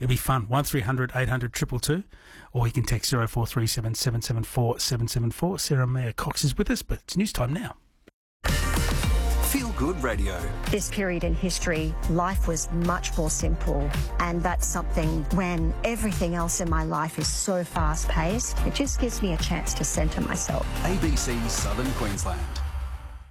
It'll be fun. 1300 800 222, or you can text 0437 774 774. Sarah Mayer Cox is with us, but it's news time now. Feel Good Radio. This period in history, life was much more simple, and that's something when everything else in my life is so fast-paced, it just gives me a chance to centre myself. ABC Southern Queensland.